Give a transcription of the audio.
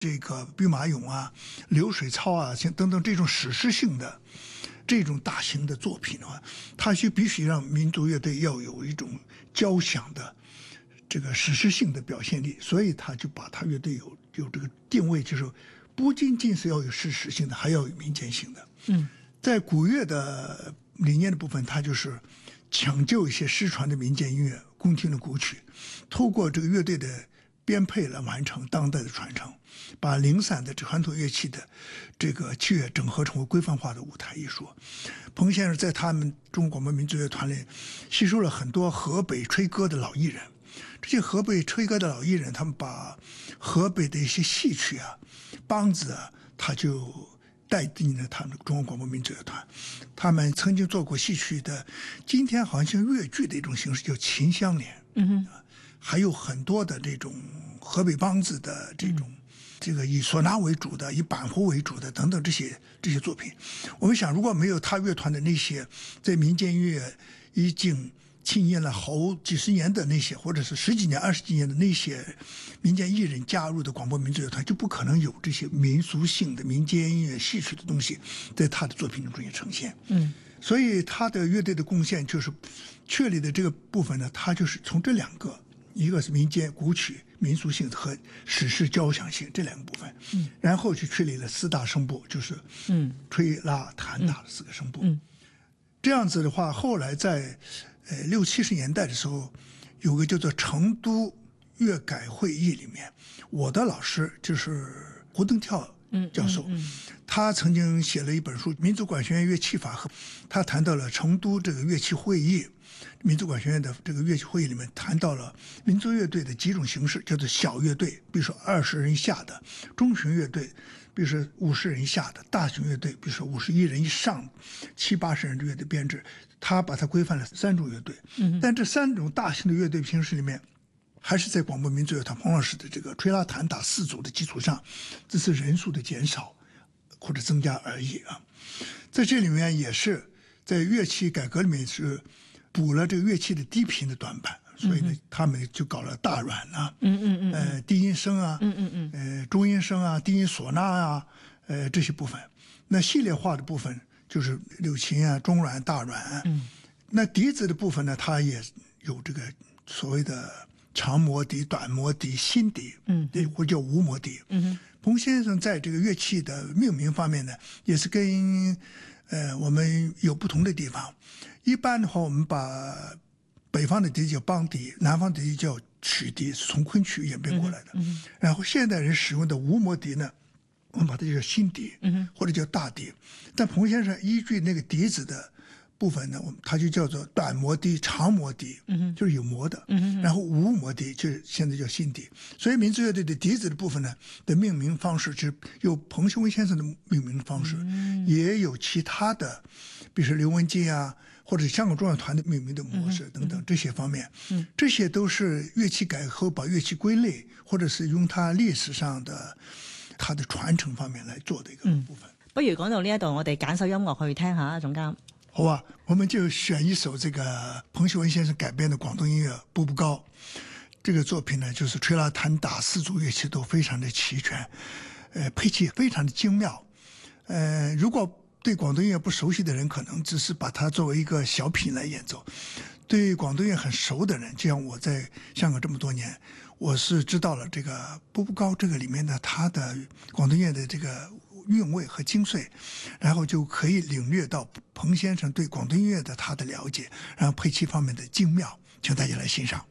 这个兵马俑啊、流水操啊等等这种史诗性的这种大型的作品的话，它必须让民族乐队要有一种交响的这个史诗性的表现力，所以他就把他乐队有这个定位，就是不仅仅是要有史诗性的，还要有民间性的。在古乐的理念的部分，它就是抢救一些失传的民间音乐、宫廷的古曲，透过这个乐队的编配来完成当代的传承，把零散的传统乐器的这个器乐整合成为规范化的舞台艺术。彭先生在他们中国广播民族乐团里吸收了很多河北吹歌的老艺人，这些河北吹歌的老艺人，他们把河北的一些戏曲啊、梆子啊，他就带进了他们中国广播民族乐团。他们曾经做过戏曲的，今天好像越剧的一种形式叫秦香莲，还有很多的这种河北梆子的这种，这个以唢呐为主的、以板胡为主的等等这些作品。我们想，如果没有他乐团的那些在民间音乐已经浸淫了好几十年的那些，或者是十几年、20几年的那些民间艺人加入的广播民族乐团，就不可能有这些民俗性的民间音乐、戏曲的东西在他的作品中也呈现。所以他的乐队的贡献就是确立的这个部分呢，他就是从这两个，一个是民间古曲民俗性和史诗交响性这两个部分，然后去确立了4大声部，就是吹拉弹打的4个声部。这样子的话，后来在60、70年代的时候，有个叫做成都乐改会议里面，我的老师就是胡登跳教授，他曾经写了一本书《民族管弦乐乐器法》，他谈到了成都这个乐器会议，民族管弦乐的这个乐器会议里面谈到了民族乐队的几种形式，叫做小乐队，比如说20人以下的；中型乐队，比如说50人以下的；大型乐队，比如说51人以上，70、80人的乐队编制。他把它规范了3种乐队，但这3种大型的乐队形式里面，还是在广播民族乐团彭老师的这个吹拉弹打4组的基础上，只是人数的减少或者增加而已啊。在这里面也是在乐器改革里面是补了这个乐器的低频的短板，所以呢，他们就搞了大阮啊，低音声啊，中音声啊，低音唢呐啊，这些部分。那系列化的部分就是柳琴啊、中阮、大阮。那笛子的部分呢，它也有这个所谓的长磨笛、短磨笛、新笛，或者叫无磨笛。彭先生在这个乐器的命名方面呢，也是跟我们有不同的地方。一般的话，我们把北方的笛叫梆笛，南方的笛叫曲笛，是从昆曲演变过来的。然后现代人使用的无磨笛呢，我们把它叫新笛，或者叫大笛。但彭先生依据那个笛子的部分呢，它就叫做短磨笛、长磨笛，就是有磨的。然后无磨笛就是现在叫新笛。所以民族乐队的笛子的部分呢的命名方式，是有彭秀文先生的命名方式，也有其他的，比如说刘文金啊，或者香港中乐团的命名的模式等等这些方面。这些都是乐器改革后把乐器归类，或者是用它历史上的它的传承方面来做的一个部分。 不如講到呢一度，我哋揀首音樂去聽下，總監。 好吧，我们就选一首这个彭秀文先生改编的广东音乐《步步高》。这个作品呢，就是吹拉弹打4组乐器都非常的齐全，配器非常的精妙。如果对广东音乐不熟悉的人，可能只是把它作为一个小品来演奏。对广东音乐很熟的人，就像我在香港这么多年，我是知道了这个《步步高》这个里面的它的广东音乐的这个韵味和精髓，然后就可以领略到彭先生对广东音乐的他的了解，然后配器方面的精妙，请大家来欣赏。